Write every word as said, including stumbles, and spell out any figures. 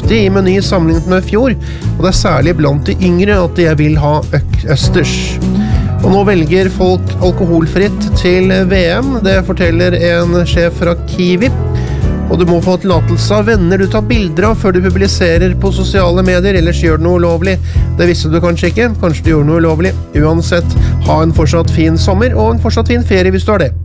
kraftig i meny sammenlignet med fjor, og det er særlig blant de yngre at de vil ha østers. Og nå velger folk alkoholfritt til V M, det forteller en sjef fra Kiwi. Og du må få tillatelse av venner du tar bilder av før du publiserer på sosiale medier, ellers gjør du noe ulovlig. Det visste du kanskje ikke, kanskje du gjør noe ulovlig. Uansett, ha en fortsatt fin sommer og en fortsatt fin ferie hvis du har det.